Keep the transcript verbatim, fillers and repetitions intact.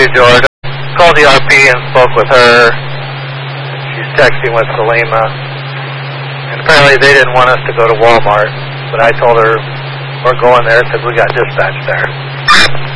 George. Called the R P and spoke with her. She's texting with Salima. And apparently they didn't want us to go to Walmart, but I told her we're going there because we got dispatch there.